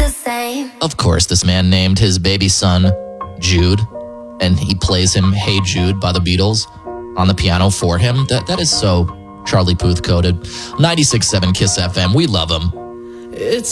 the same. Of course, this man named his baby son Jude, and he plays him Hey Jude by the Beatles on the piano for him. That is so Charlie Puth coded. 96.7 KISS FM. We love him. It's